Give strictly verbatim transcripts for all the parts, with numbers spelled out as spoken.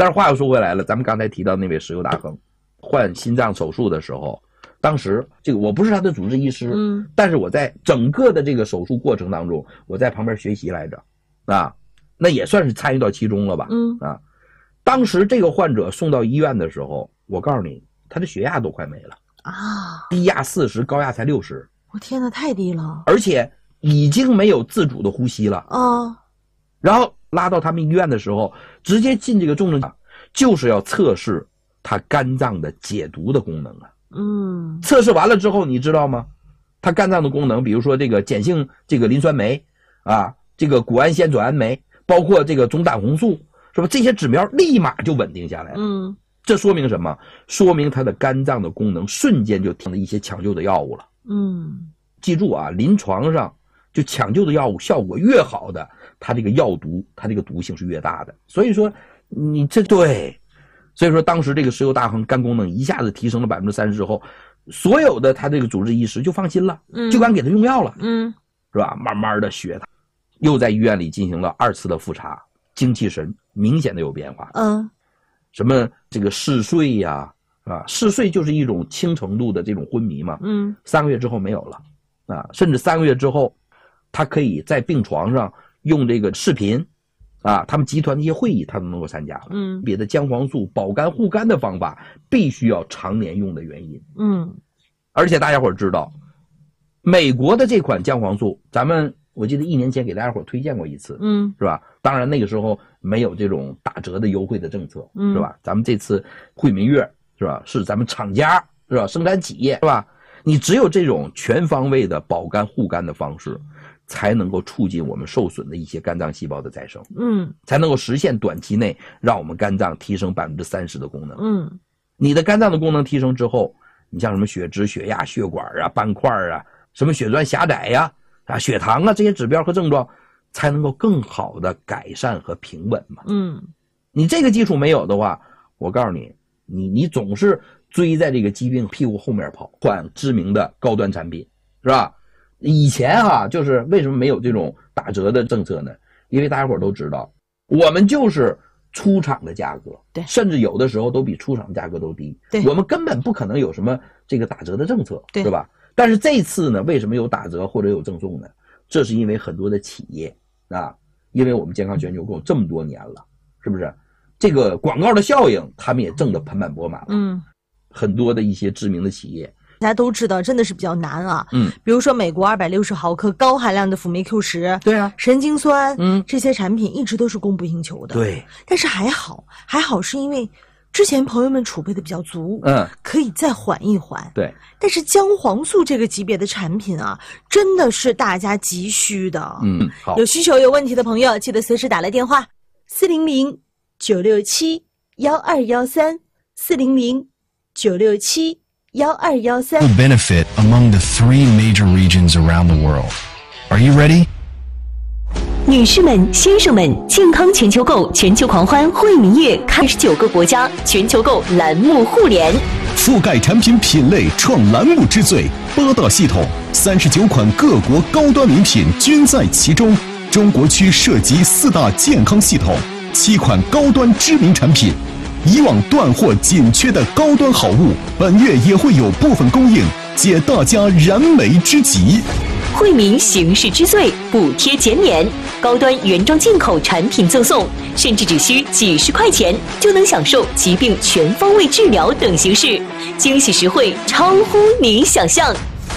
但是话又说回来了，咱们刚才提到那位石油大亨换心脏手术的时候，当时这个我不是他的主治医师， 嗯， 但是我在整个的这个手术过程当中，我在旁边学习来着，啊，那也算是参与到其中了吧， 嗯啊，当时这个患者送到医院的时候，我告诉你，他的血压都快没了啊， 低压四十，高压才六十， 我天哪，太低了， 而且已经没有自主的呼吸了啊， 然后拉到他们医院的时候，直接进这个重症，就是要测试他肝脏的解毒的功能啊。 嗯， 测试完了之后，你知道吗？他肝脏的功能，比如说这个碱性这个磷酸酶啊，这个谷氨酰转氨酶，包括这个总胆红素，是吧？这些指标立马就稳定下来了。 嗯， 这说明什么？说明他的肝脏的功能瞬间就停了一些抢救的药物了。 嗯， 记住啊，临床上就抢救的药物效果越好的，它这个药毒，它这个毒性是越大的。所以说，你这对，所以说当时这个石油大亨肝功能一下子提升了百分之三十之后，所有的他这个主治医师就放心了， 嗯， 就敢给他用药了， 嗯， 是吧？慢慢的学他，又在医院里进行了二次的复查，精气神明显的有变化。 嗯， 什么这个嗜睡呀，啊，嗜睡就是一种轻程度的这种昏迷嘛， 嗯， 三个月之后没有了，啊，甚至三个月之后，他可以在病床上用这个视频，啊，他们集团的一些会议他都能够参加了。 嗯， 别的姜黄素保肝护肝的方法必须要常年用的原因。 嗯， 而且大家伙知道，美国的这款姜黄素，咱们我记得一年前给大家伙推荐过一次， 嗯， 是吧？当然那个时候没有这种打折的优惠的政策， 嗯， 是吧？咱们这次惠民月，是吧？是咱们厂家，是吧？生产企业，是吧？你只有这种全方位的保肝护肝的方式，才能够促进我们受损的一些肝脏细胞的再生， 嗯， 才能够实现短期内让我们肝脏提升百分之三十的功能。 嗯， 你的肝脏的功能提升之后，你像什么血脂、血压、血管啊、斑块啊，什么血栓狭窄呀、啊、血糖啊这些指标和症状，才能够更好的改善和平稳嘛。 嗯， 你这个基础没有的话，我告诉你，你你总是追在这个疾病屁股后面跑，换知名的高端产品，是吧？以前啊，就是为什么没有这种打折的政策呢？因为大家伙都知道，我们就是出厂的价格， 对， 甚至有的时候都比出厂价格都低， 对， 我们根本不可能有什么这个打折的政策， 对， 是吧？但是这次呢，为什么有打折或者有赠送呢？这是因为很多的企业啊，因为我们健康全球共这么多年了，是不是？这个广告的效应，他们也挣得盆满钵满了。 嗯， 很多的一些知名的企业。 大家都知道，真的是比较难啊。 嗯， 比如说美国二百六十毫克高含量的辅酶 Q 十， 对啊， 神经酸， 嗯， 这些产品一直都是供不应求的。 对， 但是还好，还好是因为之前朋友们储备的比较足， 嗯， 可以再缓一缓。 对， 但是姜黄素这个级别的产品啊，真的是大家急需的。 嗯，好， 有需求有问题的朋友，记得随时打来电话四零零九六七幺二幺三四零零九六七幺二幺三。 Will benefit among the three major regions around the world. Are you ready? 女士们、先生们，健康全球购全球狂欢惠民月，二十九个国家全球购栏目互联， 覆盖产品品类创栏目之最，八大系统，三十九款各国高端名品均在其中。中国区涉及四大健康系统，七款高端知名产品。以往断货紧缺的高端好物，本月也会有部分供应，解大家燃眉之急。 惠民形势之最，补贴减免，高端原装进口产品赠送，甚至只需几十块钱就能享受疾病全方位治疗等形式，惊喜实惠，超乎你想象。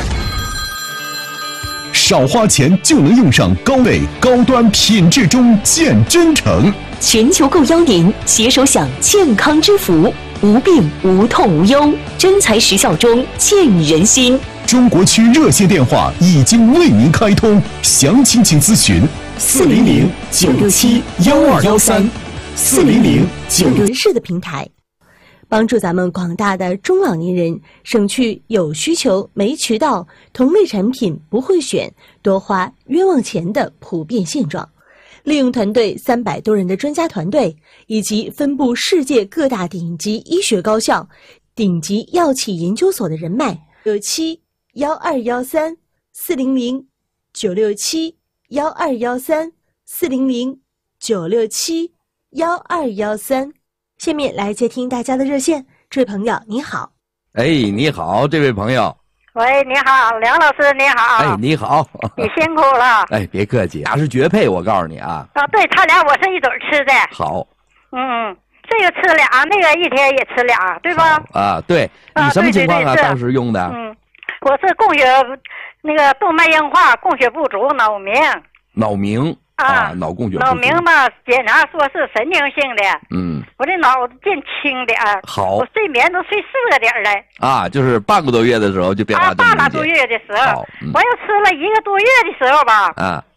少花钱就能用上高类高端品质中见真诚。 全球购邀您携手享健康之福，无病无痛无忧，真材实效中见人心。 中国区热线电话已经为您开通，详情请咨询四零零九六七幺二幺三四零零九六。 人事的平台，帮助咱们广大的中老年人省去有需求没渠道、同类产品不会选、多花冤枉钱的普遍现状。利用团队三百多人的专家团队，以及分布世界各大顶级医学高校、顶级药企研究所的人脉，六七幺二幺三四零零九六七幺二幺三四零零九六七幺二幺三。 下面来接听大家的热线，这位朋友你好。 哎，你好，这位朋友。 喂，你好，梁老师，你好。 哎，你好。 你辛苦了。 哎，别客气，俩是绝配，我告诉你啊。 啊，对他俩我是一准吃的。 好。 嗯，这个吃俩，那个一天也吃俩，对吧？ 啊，对。你什么情况啊？当时用的？ 嗯，我是供血，那个动脉硬化，供血不足，脑鸣。 脑鸣。啊，脑供血不足。 脑鸣吧，检查说是神经性的。 嗯， 我这脑子变轻点儿。 好， 我睡眠都睡四个点儿了。 啊，就是半个多月的时候就变化这么明显。 啊，半个多月的时候， 嗯、 我又吃了一个多月的时候吧。 啊，